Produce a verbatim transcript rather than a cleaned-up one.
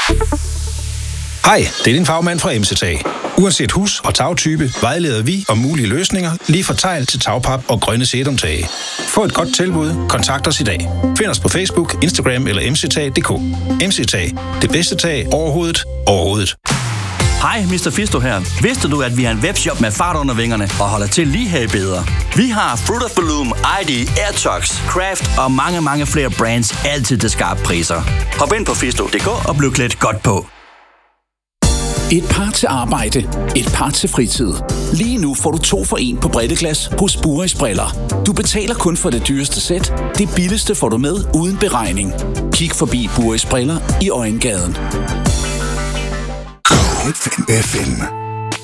Hej, det er din fagmand fra M C Tag. Uanset hus- og tagtype vejleder vi om mulige løsninger lige fra tegl til tagpap og grønne sætumtage. Få et godt tilbud, kontakt os i dag. Find os på Facebook, Instagram eller m c tag punktum d k. M C Tag, det bedste tag overhovedet, overhovedet. Hej, mister Fisto her. Vidste du, at vi har en webshop med fart under vingerne og holder til lige her i Bedre? Vi har Fruit of the Loom, I D, Airtox, Craft og mange, mange flere brands, altid til skarpe priser. Hop ind på fisto punktum d k og bliv klædt godt på. Et par til arbejde, et par til fritid. Lige nu får du to for en på bredteglas hos Buris Briller. Du betaler kun for det dyreste sæt. Det billigste får du med uden beregning. Kig forbi Buris Briller i Øjengaden. F M.